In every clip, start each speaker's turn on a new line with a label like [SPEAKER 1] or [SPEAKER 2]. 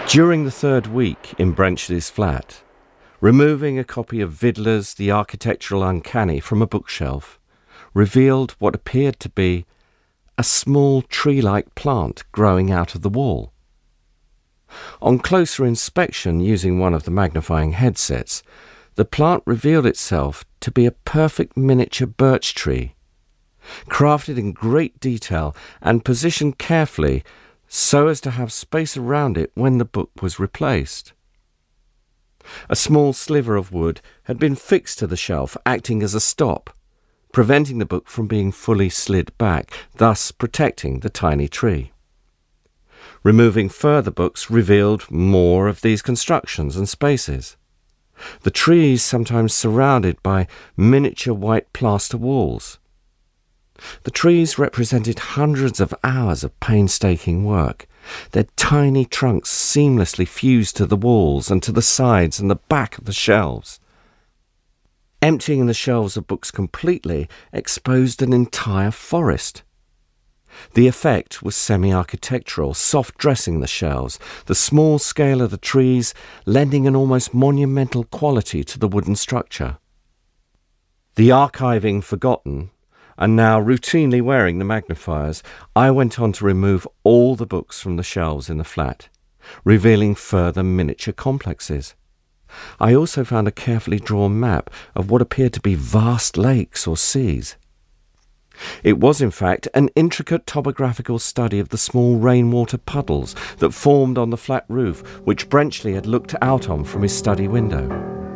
[SPEAKER 1] During the third week in Brenchley's flat, removing a copy of Vidler's The Architectural Uncanny from a bookshelf revealed what appeared to be a small tree-like plant growing out of the wall. On closer inspection using one of the magnifying headsets, the plant revealed itself to be a perfect miniature birch tree, crafted in great detail and positioned carefully so as to have space around it when the book was replaced. A small sliver of wood had been fixed to the shelf, acting as a stop, preventing the book from being fully slid back, thus protecting the tiny tree. Removing further books revealed more of these constructions and spaces. The trees sometimes surrounded by miniature white plaster walls. The trees represented hundreds of hours of painstaking work, their tiny trunks seamlessly fused to the walls and to the sides and the back of the shelves. Emptying the shelves of books completely exposed an entire forest. The effect was semi-architectural, soft dressing the shelves, the small scale of the trees lending an almost monumental quality to the wooden structure. The archiving forgotten, and now routinely wearing the magnifiers, I went on to remove all the books from the shelves in the flat, revealing further miniature complexes. I also found a carefully drawn map of what appeared to be vast lakes or seas. It was, in fact, an intricate topographical study of the small rainwater puddles that formed on the flat roof, which Brenchley had looked out on from his study window.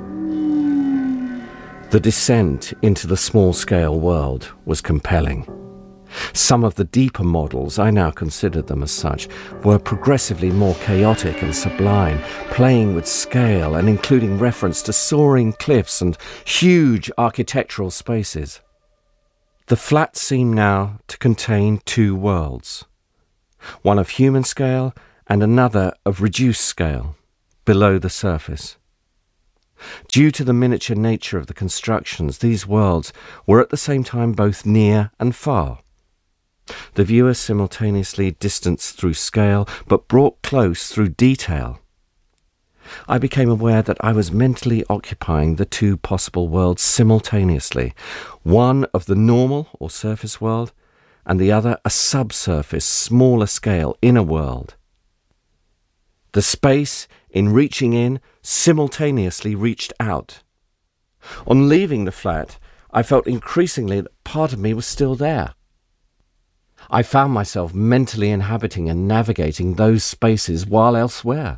[SPEAKER 1] The descent into the small-scale world was compelling. Some of the deeper models, I now considered them as such, were progressively more chaotic and sublime, playing with scale and including reference to soaring cliffs and huge architectural spaces. The flat seemed now to contain two worlds, one of human scale and another of reduced scale, below the surface. Due to the miniature nature of the constructions, these worlds were at the same time both near and far. The viewer simultaneously distanced through scale, but brought close through detail. I became aware that I was mentally occupying the two possible worlds simultaneously, one of the normal or surface world, and the other a subsurface, smaller scale inner world. The space, in reaching in, simultaneously reached out. On leaving the flat, I felt increasingly that part of me was still there. I found myself mentally inhabiting and navigating those spaces while elsewhere.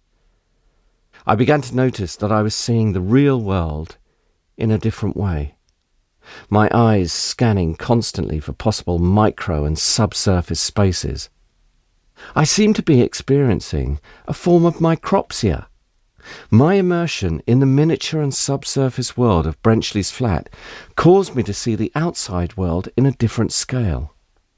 [SPEAKER 1] I began to notice that I was seeing the real world in a different way, my eyes scanning constantly for possible micro and subsurface spaces. I seemed to be experiencing a form of micropsia. My immersion in the miniature and subsurface world of Brenchley's flat caused me to see the outside world in a different scale.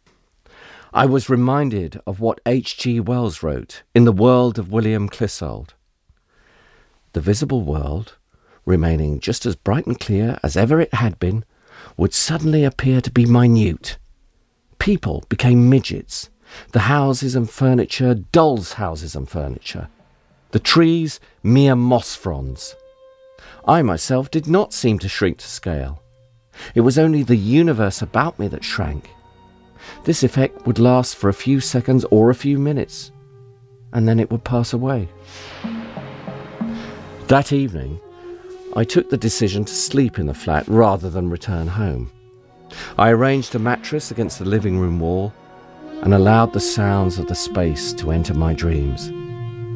[SPEAKER 1] I was reminded of what H.G. Wells wrote in The World of William Clissold. The visible world, remaining just as bright and clear as ever it had been, would suddenly appear to be minute. People became midgets, the houses and furniture dolls' houses and furniture, the trees mere moss fronds. I myself did not seem to shrink to scale. It was only the universe about me that shrank. This effect would last for a few seconds or a few minutes, and then it would pass away. That evening, I took the decision to sleep in the flat rather than return home. I arranged a mattress against the living room wall and allowed the sounds of the space to enter my dreams.